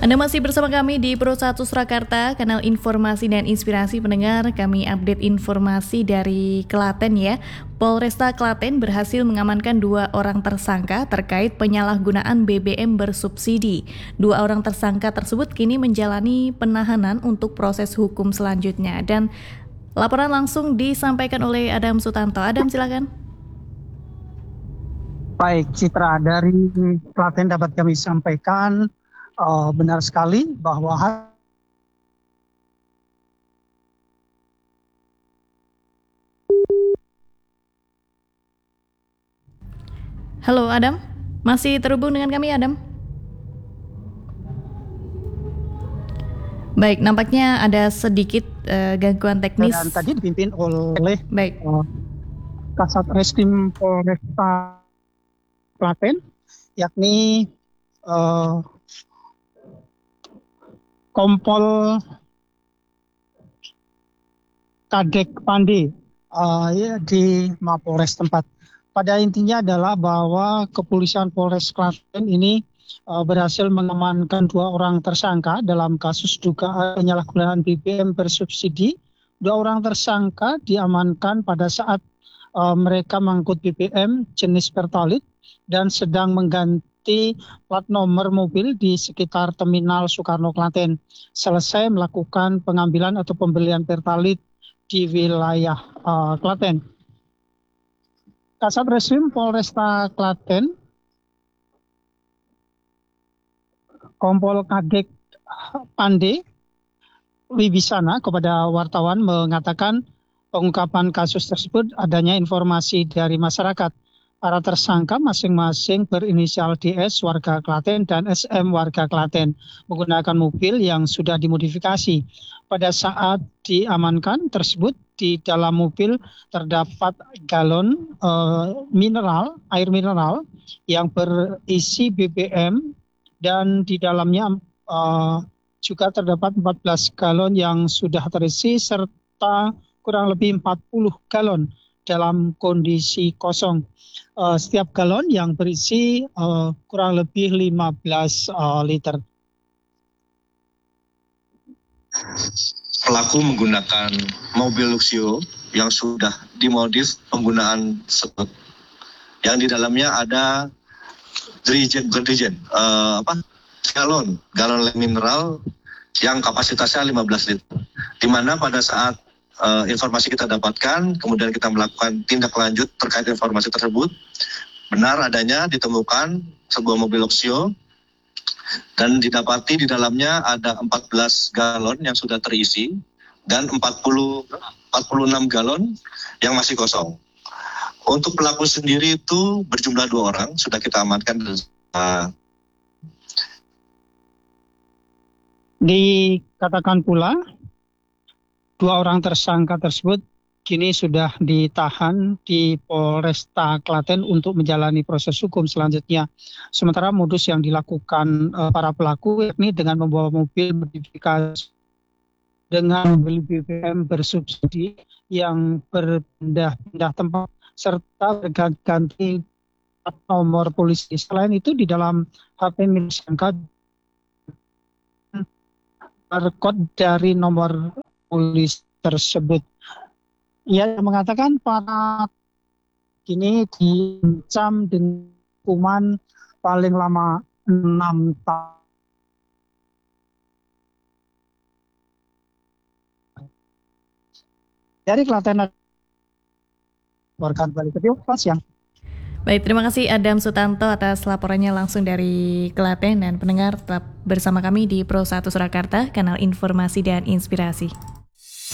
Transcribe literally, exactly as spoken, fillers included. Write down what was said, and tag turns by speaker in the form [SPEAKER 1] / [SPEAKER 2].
[SPEAKER 1] Anda masih bersama kami di Pro satu Surakarta, kanal informasi dan inspirasi pendengar. Kami update informasi dari Klaten ya. Polresta Klaten berhasil mengamankan dua orang tersangka terkait penyalahgunaan B B M bersubsidi. Dua orang tersangka tersebut kini menjalani penahanan untuk proses hukum selanjutnya. Dan laporan langsung disampaikan oleh Adam Sutanto. Adam, silakan.
[SPEAKER 2] Baik, Citra, dari Klaten dapat kami sampaikan uh, benar sekali bahwa
[SPEAKER 1] Halo Adam, masih terhubung dengan kami Adam? Baik, nampaknya ada sedikit uh, gangguan teknis.
[SPEAKER 2] Dan tadi dipimpin oleh
[SPEAKER 1] Baik.
[SPEAKER 2] Uh, Kasat Reskrim Polresta Klaten, yakni uh, Kompol Kadek Pande uh, ya, di Mapolres tempat. Pada intinya adalah bahwa kepolisian Polres Klaten ini uh, berhasil mengamankan dua orang tersangka dalam kasus dugaan penyalahgunaan B B M bersubsidi. Dua orang tersangka diamankan pada saat uh, mereka mengangkut B B M jenis Pertalite dan sedang mengganti plat nomor mobil di sekitar Terminal Soekarno Klaten. Selesai melakukan pengambilan atau pembelian Pertalite di wilayah uh, Klaten. Kasat Reskrim Polresta Klaten, Kompol Kadek Pande Wibisana kepada wartawan mengatakan pengungkapan kasus tersebut adanya informasi dari masyarakat. Para tersangka masing-masing berinisial D S warga Klaten dan S M warga Klaten menggunakan mobil yang sudah dimodifikasi. Pada saat diamankan tersebut di dalam mobil terdapat galon uh, mineral, air mineral yang berisi B B M dan di dalamnya uh, juga terdapat empat belas galon yang sudah terisi serta kurang lebih empat puluh galon dalam kondisi kosong. Uh, setiap galon yang berisi uh, kurang lebih lima belas uh, liter.
[SPEAKER 3] Pelaku menggunakan mobil Luxio yang sudah dimodif penggunaan sebut, yang di dalamnya ada dirijen, bukan dirijen, uh, apa galon, galon mineral yang kapasitasnya lima belas liter. Di mana pada saat Uh, informasi kita dapatkan, kemudian kita melakukan tindak lanjut terkait informasi tersebut. Benar adanya ditemukan sebuah mobil Luxio dan didapati di dalamnya ada empat belas galon yang sudah terisi dan empat puluh, empat puluh enam galon yang masih kosong. Untuk pelaku sendiri itu berjumlah dua orang, sudah kita amankan. Uh,
[SPEAKER 2] Dikatakan pula dua orang tersangka tersebut kini sudah ditahan di Polresta Klaten untuk menjalani proses hukum selanjutnya. Sementara modus yang dilakukan uh, para pelaku yakni dengan membawa mobil modifikasi dengan membeli B B M bersubsidi yang berpindah-pindah tempat serta berganti nomor polisi. Selain itu di dalam H P milik tersangka barcode dari nomor polisi tersebut. Ia mengatakan para kini diancam dengan hukuman paling lama enam tahun. Dari Klaten, warga balik ke siang.
[SPEAKER 1] Baik, terima kasih Adam Sutanto atas laporannya langsung dari Klaten, dan pendengar tetap bersama kami di Pro satu Surakarta, kanal informasi dan inspirasi.